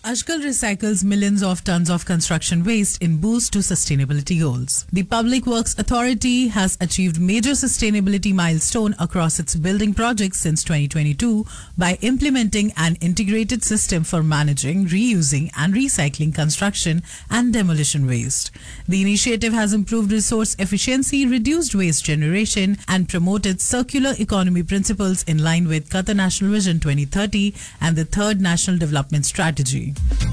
Ashkal recycles millions of tons of construction waste in boost to sustainability goals. The Public Works Authority has achieved major sustainability milestone across its building projects since 2022 by implementing an integrated system for managing, reusing and recycling construction and demolition waste. The initiative has improved resource efficiency, reduced waste generation and promoted circular economy principles in line with Qatar National Vision 2030 and the Third National Development Strategy.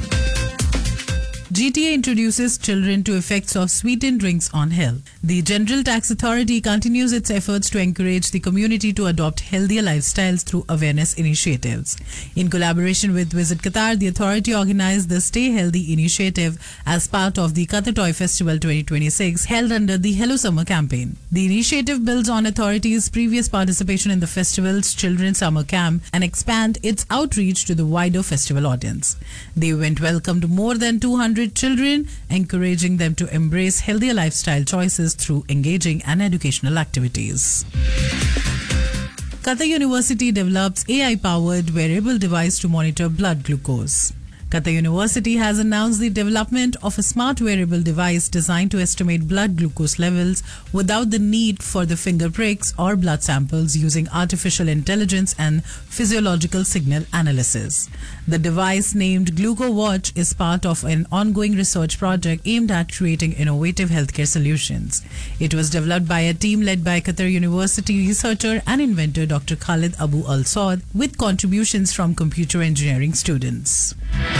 GTA introduces children to effects of sweetened drinks on health. The General Tax Authority continues its efforts to encourage the community to adopt healthier lifestyles through awareness initiatives. In collaboration with Visit Qatar, the authority organized the Stay Healthy initiative as part of the Qatar Toy Festival 2026 held under the Hello Summer campaign. The initiative builds on authorities' previous participation in the festival's Children's Summer Camp and expand its outreach to the wider festival audience. The event welcomed more than 200 children, encouraging them to embrace healthier lifestyle choices through engaging and educational activities. Qatar University develops AI-powered wearable device to monitor blood glucose. Qatar University has announced the development of a smart wearable device designed to estimate blood glucose levels without the need for the finger pricks or blood samples, using artificial intelligence and physiological signal analysis. The device, named GlucoWatch, is part of an ongoing research project aimed at creating innovative healthcare solutions. It was developed by a team led by Qatar University researcher and inventor Dr. Khalid Abu Al Saud, with contributions from computer engineering students.